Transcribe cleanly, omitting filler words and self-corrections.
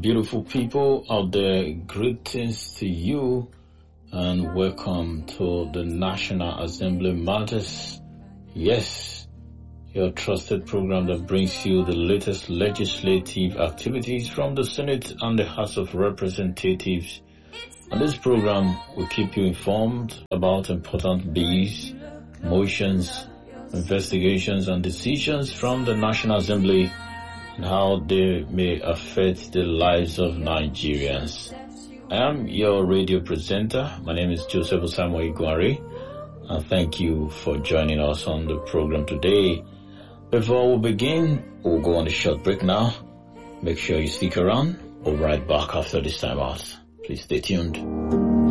beautiful people out there, greetings to you and welcome to the National Assembly Matters. Yes, your trusted program that brings you the latest legislative activities from the Senate and the House of Representatives. And this program will keep you informed about important bills, motions, investigations and decisions from the National Assembly and how they may affect the lives of Nigerians. I am your radio presenter. My name is Joseph Samuel Iguari, and thank you for joining us on the program today. Before we begin, we'll go on a short break now. Make sure you stick around. We'll be right back after this time out. Please stay tuned.